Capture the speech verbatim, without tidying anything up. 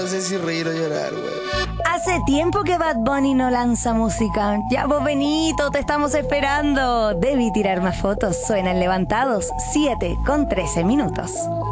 no sé si reír o llorar, güey. Hace tiempo que Bad Bunny no lanza música. Ya vos, Benito, te estamos esperando. Debí tirar más fotos. Suenan levantados, siete con trece minutos.